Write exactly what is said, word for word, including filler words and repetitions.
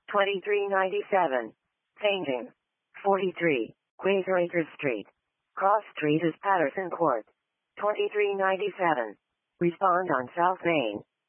twenty-three ninety-seven. Painting. forty-three. Quakeracres Street. Cross Street is Patterson Court. twenty-three ninety-seven. Respond on South Main.